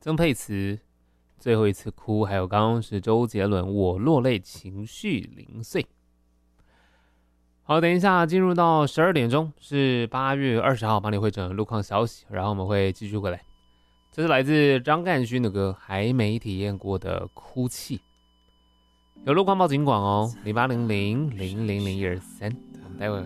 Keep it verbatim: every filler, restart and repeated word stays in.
曾沛慈最后一次哭，还有刚刚是周杰伦我落泪情绪零碎。好，等一下进入到十二点钟，是八月二十号帮你会诊路况消息，然后我们会继续回来。这是来自张干勋的歌，还没体验过的哭泣。有路况报警广哦，零八零零零零零一二三，我们待会